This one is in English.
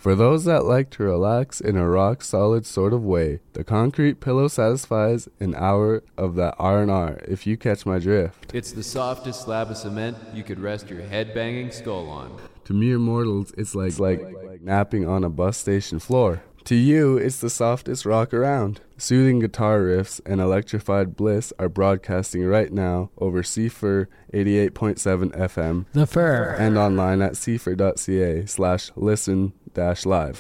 For those that like to relax in a rock-solid sort of way, the concrete pillow satisfies an hour of that R&R, if you catch my drift. It's the softest slab of cement you could rest your head-banging skull on. To mere mortals, it's like napping on a bus station floor. To you, it's the softest rock around. Soothing guitar riffs and electrified bliss are broadcasting right now over CFR 88.7 FM. The Fur. And online at cfr.ca/listen-live.